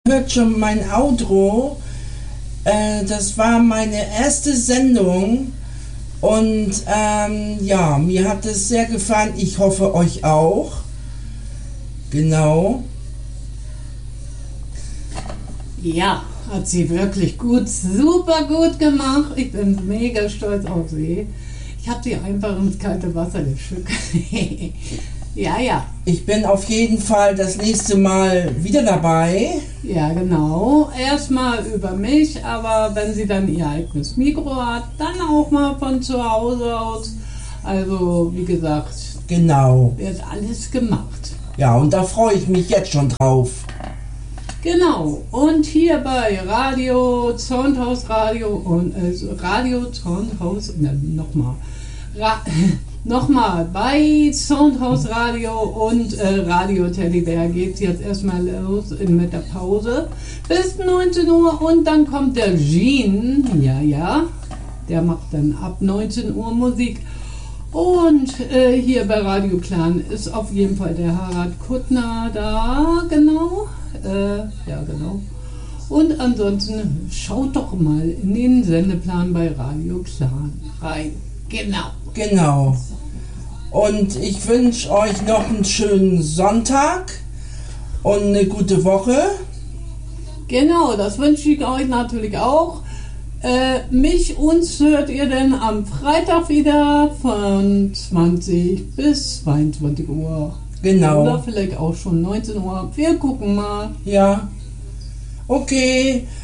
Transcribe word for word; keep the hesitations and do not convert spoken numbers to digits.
Hört schon mein Outro. Äh, das war meine erste Sendung und ähm, ja, mir hat es sehr gefallen. Ich hoffe euch auch. Genau. Ja, hat sie wirklich gut, super gut gemacht. Ich bin mega stolz auf sie. Ich habe sie einfach ins kalte Wasser geschickt. Ja, ja. Ich bin auf jeden Fall das nächste Mal wieder dabei. Ja, genau. Erstmal über mich, aber wenn sie dann ihr eigenes Mikro hat, dann auch mal von zu Hause aus. Also, wie gesagt, Genau. wird alles gemacht. Ja, und da freue ich mich jetzt schon drauf. Genau. Und hier bei Radio, Soundhaus Radio und äh, Radio, Soundhaus, ne, nochmal. Ra Nochmal, bei Soundhaus Radio und äh, Radio Teddybär geht es jetzt erstmal los in, mit der Pause bis neunzehn Uhr und dann kommt der Jean, ja, ja, der macht dann ab neunzehn Uhr Musik. Und äh, hier bei Radio Clan ist auf jeden Fall der Harald Kuttner da, genau, äh, ja, genau. Und ansonsten schaut doch mal in den Sendeplan bei Radio Clan rein, genau. Genau. Und ich wünsche euch noch einen schönen Sonntag und eine gute Woche. Genau, das wünsche ich euch natürlich auch. Äh, mich, uns hört ihr denn am Freitag wieder von zwanzig bis zweiundzwanzig Uhr. Genau. Oder vielleicht auch schon neunzehn Uhr. Wir gucken mal. Ja. Okay.